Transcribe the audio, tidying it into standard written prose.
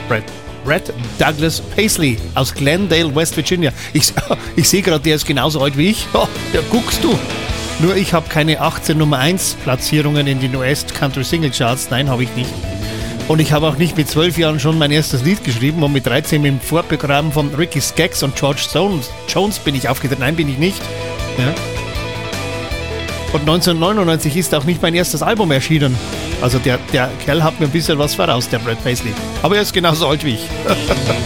Brad Douglas Paisley aus Glendale, West Virginia. Ich sehe gerade, der ist genauso alt wie ich. Oh, ja, guckst du. Nur ich habe keine 18 Nummer 1 Platzierungen in den US Country Single Charts. Nein, habe ich nicht. Und ich habe auch nicht mit 12 Jahren schon mein erstes Lied geschrieben und mit 13 mit dem Vorprogramm von Ricky Skaggs und George Jones bin ich aufgetreten. Nein, bin ich nicht. Ja. Und 1999 ist auch nicht mein erstes Album erschienen. Also der Kerl hat mir ein bisschen was voraus, der Brad Paisley. Aber er ist genauso alt wie ich.